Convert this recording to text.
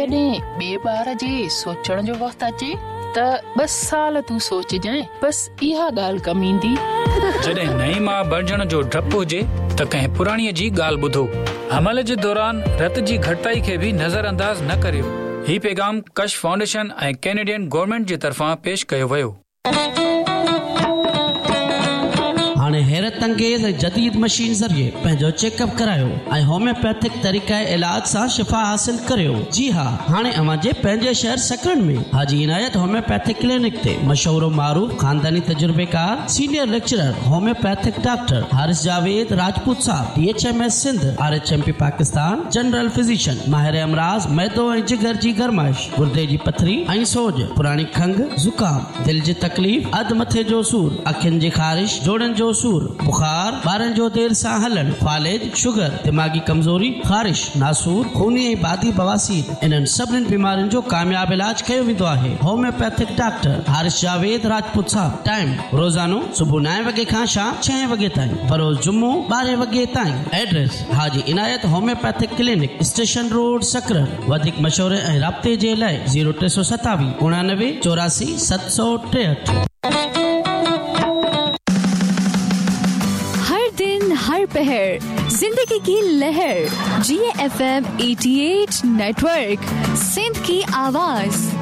जॾहिं ॿिए ॿार जे सोचण जो वक़्तु अचे त 2 साल तूं सोचजांइ, बस इहा ॻाल्हि कम ईंदी। जॾहिं नई मां बणजण जो डपु हुजे त कंहिं पुराणीअ जी ॻाल्हि ॿुधो। हमल जे दौरान रत जी घटिताई खे बि नज़रअंदाज न करियो। ही पैगाम कश फाउंडेशन ऐं कैनेडियन गवर्नमेंट जे तरफ़ां पेश कयो वियो। हाणे हैरत अंगेज़ जदीद मशीन ज़रिए पंहिंजो चेकअप करायो ऐं होम्योपैथिक तरीक़े इलाज सां शिफ़ा हासिल करियो। जी हाँ, हाणे अवां जे पंहिंजे शहर सकरन में हाजी इनायत होम्योपैथिक क्लिनिक ते मशहूर मारूफ खानदानी तजुर्बेकार senior lecturer homeopathic doctor Haris Javed Rajput साहब DHMS Sindh RHMP Pakistan general physician माहिर अमराज मैदो ऐं जिगर जी गरमाइश, गुर्दे जी पथरी ऐं सोज, पुरानी खंघ ज़ुकाम, दिल जी तकलीफ़, अध मथे जो सूर, अखियुनि जी ख़ारिश, जोड़नि जो सूर, बुखार, ॿारनि जो देर सां हलण, फालेज, शुगर, दिमागी कमज़ोरी, ख़ारिश, नासूर, खूनी ऐं बादी बवासीर, इन्हनि सभिनी बीमारियुनि जो कामयाब इलाज कयो वेंदो आहे। होम्योपैथिक डॉक्टर हारिस जावेद राजपूत साहब। टाइम रोज़ानो सुबुह 9 वॻे खां शाम 6 वॻे ताईं, बरोज़ जुम्मो 12 वॻे ताईं। एड्रेस हाजी इनायत होम्योपैथिक क्लिनिक, स्टेशन रोड सकरन। वधीक मशवरे ऐं राब्ते जे लाइ 0327 89 84 763। हर पहर जिंदगी की लहर GFM 88 नेटवर्क, सिंध की आवाज।